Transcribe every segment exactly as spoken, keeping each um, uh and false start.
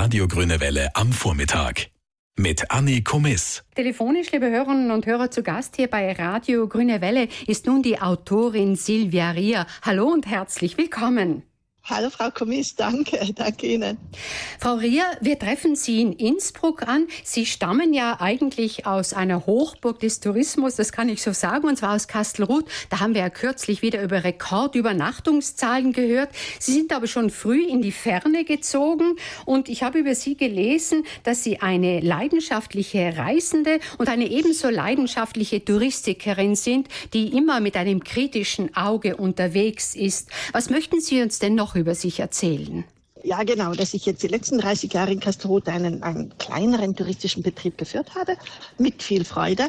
Radio Grüne Welle am Vormittag. Mit Anni Komiss. Telefonisch, liebe Hörerinnen und Hörer, zu Gast hier bei Radio Grüne Welle ist nun die Autorin Silvia Rier. Hallo und herzlich willkommen. Hallo Frau Komiss, danke, danke Ihnen. Frau Rier, wir treffen Sie in Innsbruck an. Sie stammen ja eigentlich aus einer Hochburg des Tourismus, das kann ich so sagen, und zwar aus Kastelruth. Da haben wir ja kürzlich wieder über Rekordübernachtungszahlen gehört. Sie sind aber schon früh in die Ferne gezogen und ich habe über Sie gelesen, dass Sie eine leidenschaftliche Reisende und eine ebenso leidenschaftliche Touristikerin sind, die immer mit einem kritischen Auge unterwegs ist. Was möchten Sie uns denn noch über sich erzählen? Ja, genau, dass ich jetzt die letzten dreißig Jahre in Kastelruth einen, einen kleineren touristischen Betrieb geführt habe, mit viel Freude.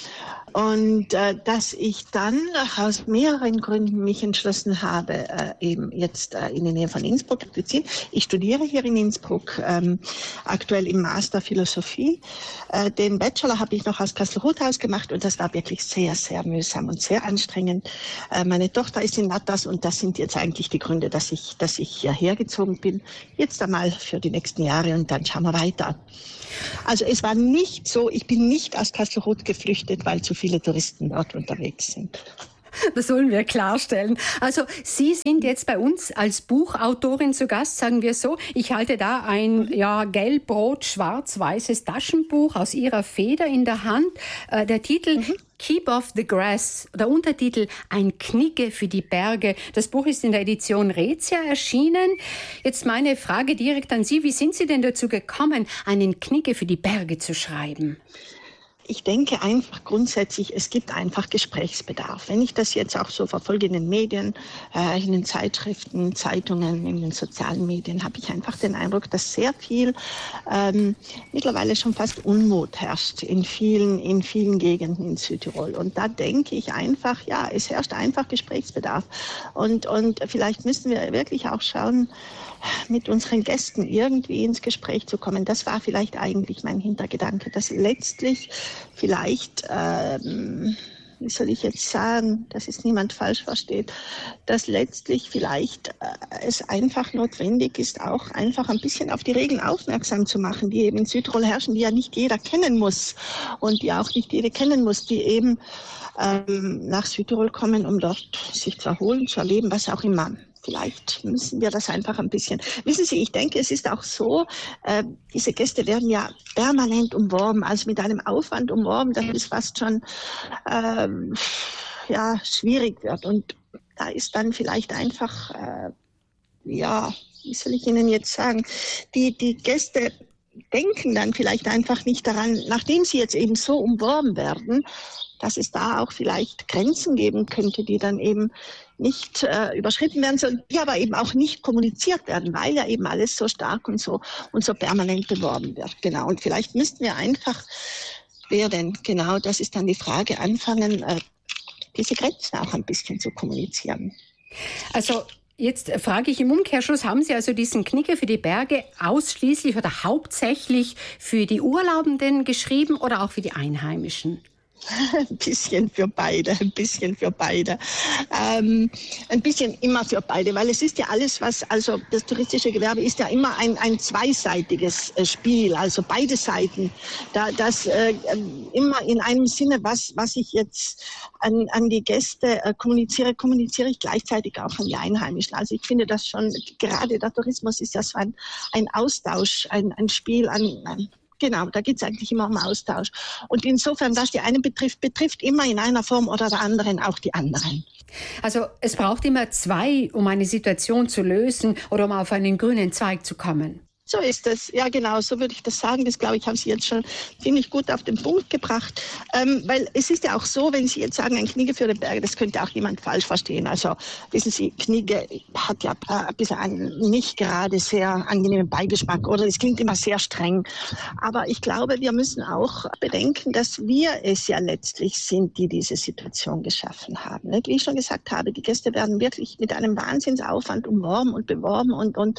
Und äh, dass ich dann aus mehreren Gründen mich entschlossen habe, äh, eben jetzt äh, in die Nähe von Innsbruck zu ziehen. Ich studiere hier in Innsbruck ähm, aktuell im Master Philosophie. Äh, den Bachelor habe ich noch aus Kastelruth aus gemacht und das war wirklich sehr, sehr mühsam und sehr anstrengend. Äh, meine Tochter ist in Natas und das sind jetzt eigentlich die Gründe, dass ich, dass ich hierher gezogen bin. Jetzt einmal für die nächsten Jahre und dann schauen wir weiter. Also es war nicht so, ich bin nicht aus Kastelruth geflüchtet, weil zu viele Touristen dort unterwegs sind. Das sollen wir klarstellen. Also Sie sind jetzt bei uns als Buchautorin zu Gast, sagen wir so. Ich halte da ein ja, gelb-rot-schwarz-weißes Taschenbuch aus Ihrer Feder in der Hand. Äh, der Titel mhm. Keep Off the Grass, der Untertitel Ein Knigge für die Berge. Das Buch ist in der Edition Raetia erschienen. Jetzt meine Frage direkt an Sie. Wie sind Sie denn dazu gekommen, einen Knigge für die Berge zu schreiben? Ich denke einfach grundsätzlich, es gibt einfach Gesprächsbedarf. Wenn ich das jetzt auch so verfolge in den Medien, äh, in den Zeitschriften, Zeitungen, in den sozialen Medien, habe ich einfach den Eindruck, dass sehr viel ähm, mittlerweile schon fast Unmut herrscht in vielen, in vielen Gegenden in Südtirol. Und da denke ich einfach, ja, es herrscht einfach Gesprächsbedarf. Und, und vielleicht müssen wir wirklich auch schauen, mit unseren Gästen irgendwie ins Gespräch zu kommen. Das war vielleicht eigentlich mein Hintergedanke, dass letztlich vielleicht, ähm, wie soll ich jetzt sagen, dass es niemand falsch versteht, dass letztlich vielleicht äh, es einfach notwendig ist, auch einfach ein bisschen auf die Regeln aufmerksam zu machen, die eben in Südtirol herrschen, die ja nicht jeder kennen muss und die auch nicht jeder kennen muss, die eben ähm, nach Südtirol kommen, um dort sich zu erholen, zu erleben, was auch immer. Vielleicht müssen wir das einfach ein bisschen. Wissen Sie, ich denke, es ist auch so, äh, diese Gäste werden ja permanent umworben, also mit einem Aufwand umworben, dass es fast schon äh, ja, schwierig wird. Und da ist dann vielleicht einfach, äh, ja, wie soll ich Ihnen jetzt sagen, die, die Gäste denken dann vielleicht einfach nicht daran, nachdem sie jetzt eben so umworben werden, dass es da auch vielleicht Grenzen geben könnte, die dann eben nicht äh, überschritten werden sollen, die aber eben auch nicht kommuniziert werden, weil ja eben alles so stark und so und so permanent beworben wird. Genau. Und vielleicht müssten wir einfach, wer denn, genau, das ist dann die Frage, anfangen, äh, diese Grenzen auch ein bisschen zu kommunizieren. Also jetzt frage ich im Umkehrschluss, haben Sie also diesen Knigge für die Berge ausschließlich oder hauptsächlich für die Urlaubenden geschrieben oder auch für die Einheimischen? Ein bisschen für beide, ein bisschen für beide. Ähm, ein bisschen immer für beide, weil es ist ja alles, was, also das touristische Gewerbe ist ja immer ein, ein zweiseitiges äh, Spiel, also beide Seiten. Da, das äh, immer in einem Sinne, was, was ich jetzt an, an die Gäste äh, kommuniziere, kommuniziere ich gleichzeitig auch an die Einheimischen. Also ich finde das schon, gerade der Tourismus ist ja so ein, ein Austausch, ein, ein Spiel an, an Genau, da geht es eigentlich immer um Austausch. Und insofern, was die einen betrifft, betrifft immer in einer Form oder der anderen auch die anderen. Also es braucht immer zwei, um eine Situation zu lösen oder um auf einen grünen Zweig zu kommen. So ist es, ja genau, so würde ich das sagen. Das, glaube ich, haben Sie jetzt schon ziemlich gut auf den Punkt gebracht. Ähm, weil es ist ja auch so, wenn Sie jetzt sagen, ein Knigge für die Berge, das könnte auch jemand falsch verstehen. Also wissen Sie, Knigge hat ja ein bisschen einen nicht gerade sehr angenehmen Beigeschmack oder es klingt immer sehr streng. Aber ich glaube, wir müssen auch bedenken, dass wir es ja letztlich sind, die diese Situation geschaffen haben. Nicht? Wie ich schon gesagt habe, die Gäste werden wirklich mit einem Wahnsinnsaufwand umworben und beworben und, und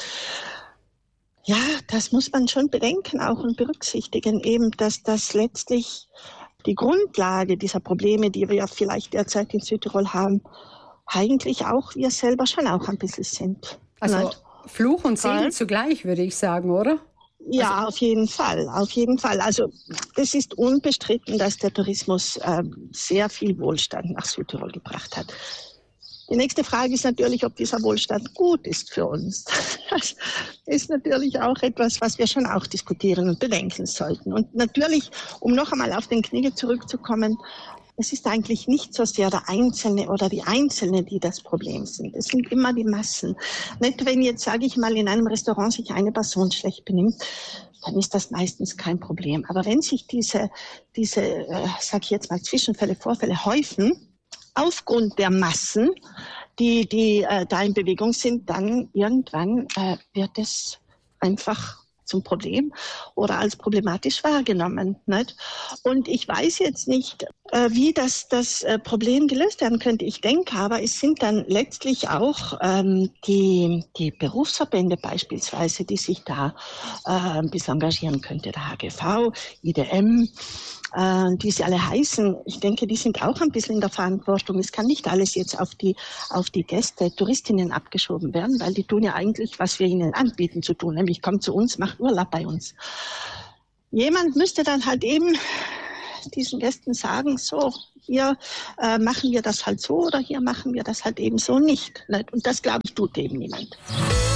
ja, das muss man schon bedenken auch und berücksichtigen, eben, dass das letztlich die Grundlage dieser Probleme, die wir ja vielleicht derzeit in Südtirol haben, eigentlich auch wir selber schon auch ein bisschen sind. Also Nicht? Fluch und Segen Weil, zugleich, würde ich sagen, oder? Ja, Also, auf jeden Fall, auf jeden Fall. Also es ist unbestritten, dass der Tourismus äh, sehr viel Wohlstand nach Südtirol gebracht hat. Die nächste Frage ist natürlich, ob dieser Wohlstand gut ist für uns. Das ist natürlich auch etwas, was wir schon auch diskutieren und bedenken sollten. Und natürlich, um noch einmal auf den Knigge zurückzukommen, es ist eigentlich nicht so sehr der Einzelne oder die Einzelne, die das Problem sind. Es sind immer die Massen. Nicht, wenn jetzt, sage ich mal, in einem Restaurant sich eine Person schlecht benimmt, dann ist das meistens kein Problem. Aber wenn sich diese, diese äh, sage ich jetzt mal, Zwischenfälle, Vorfälle häufen, aufgrund der Massen, die, die äh, da in Bewegung sind, dann irgendwann äh, wird es einfach zum Problem oder als problematisch wahrgenommen. Nicht? Und ich weiß jetzt nicht, äh, wie das, das äh, Problem gelöst werden könnte. Ich denke aber, es sind dann letztlich auch ähm, die, die Berufsverbände beispielsweise, die sich da äh, ein bisschen engagieren könnte. Der H G V, I D M, äh, die sie alle heißen. Ich denke, die sind auch ein bisschen in der Verantwortung. Es kann nicht alles jetzt auf die, auf die Gäste, Touristinnen abgeschoben werden, weil die tun ja eigentlich, was wir ihnen anbieten zu tun, nämlich kommt zu uns, macht Urlaub bei uns. Jemand müsste dann halt eben diesen Gästen sagen, so, hier äh, machen wir das halt so oder hier machen wir das halt eben so nicht. Und das, glaube ich, tut eben niemand.